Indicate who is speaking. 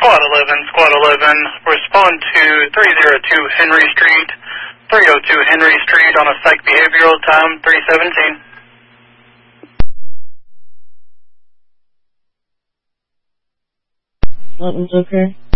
Speaker 1: Squad 11, respond to 302 Henry Street, 302 Henry Street on a psych behavioral, time 317.
Speaker 2: What was okay?